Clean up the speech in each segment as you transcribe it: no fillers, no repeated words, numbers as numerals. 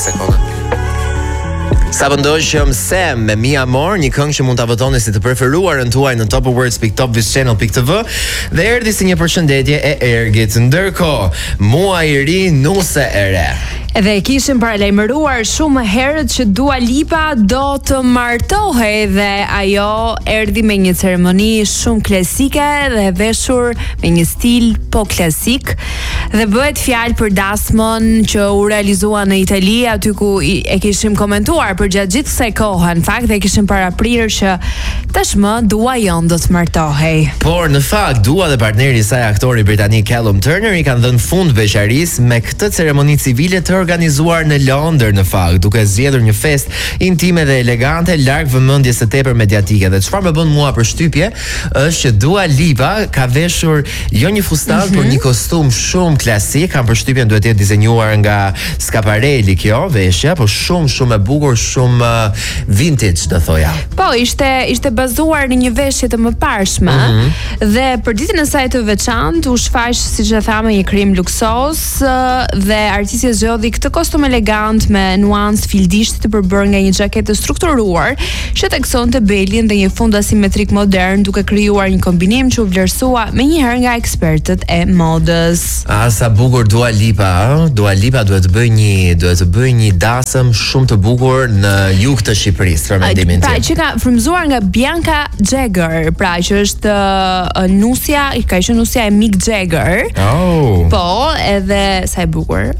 Sekonda. Sa pëndojshëm Sam me Mi Amor, një këngë që mund ta votoni si të preferuarën tuaj në topawards.topvischannel.tv dhe erdhi si një përshëndetje e Ergit. Ndërkohë, muaj i ri, nuse e re. Dhe kishim paralajmëruar shumë herët që Dua Lipa do të martohej dhe ajo erdhi me një ceremoni shumë klasike dhe veshur me një stil po klasik dhe bëhet fjalë për dasmën që u realizua në Itali, aty ku e kishim komentuar për gjatë gjithë kësaj kohe. Në fakt e kishim paraprirur që tashmë Dua jon do të martohej. Por në fakt Dua dhe partneri i saj, aktori britanik Callum Turner, i kanë dhënë fund veçarisë me këtë ceremoni civile të organizuar në Londër, në fakt, duke zgjedhur një festë intime dhe elegante larg vëmendjes së tepër mediatike. Dhe çfarë më bën mua përshtypje është që Dua Lipa ka veshur jo një fustan, por një kostum shumë klasik. Kam përshtypjen duhet të jetë dizenjuar nga Schiaparelli kjo veshja, por shumë e bukur, shumë vintage, do thoja. Po, ishte bazuar në një veshje të mëparshme dhe për ditën e saj të veçantë u shfaq, siç e thamë, një krim luksos dhe artistja zgjodhi këtë kostum elegant me nuancë fildishti të përbërë nga një xhaketë të strukturuar që teksonte belin dhe një fund asimetrik modern, duke krijuar një kombinim që u vlerësua menjëherë nga ekspertët e modës. Sa bukur Dua Lipa, Dua Lipa duhet të bëj një dasëm shumë të bukur në jug të Shqipërisë, për mendimin tim. Pra, që ka frymzuar nga Bianca Jagger, pra që është nusja, ka qenë nusja e Mick Jagger. Oh. Po, edhe sa e bukur.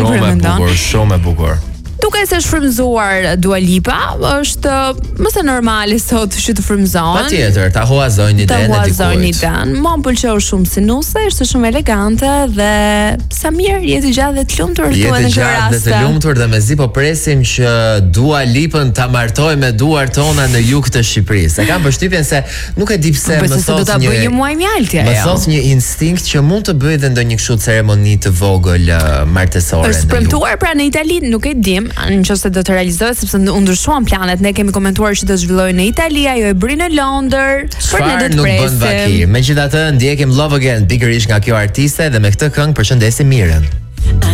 Shumë e bukur. Duke se është frymzuar Dua Lipa, është më se normale sot që të frymzon. Patjetër, ta huazojnë idenë e dikujt. Mua më pëlqeu shumë si nuse, është shumë elegante dhe sa mirë, jetë gjatë dhe të lumtur thua në këtë rast. Jetë gjatë dhe të lumtur dhe mezi po presim që Dua Lipën ta martojë me duart tona në jug të Shqipërisë. E kam përshtypjen se nuk e di pse më thos do ta bëj një muaj mjalti ajo. Më thos një instinkt që mund të bëj edhe ndonjë kështu ceremoni të vogël martesore. Është premtuar pra në Itali, nuk e dim, nëse do të realizohet, sepse u ndryshuan planet. Ne kemi komentuar që do zhvillohej në Itali, ajo e bëri në Londër, por ne do të presim. Megjithatë, ndjekim Love Again pikërisht nga kjo artiste dhe me këtë këngë përshëndesim Mirën.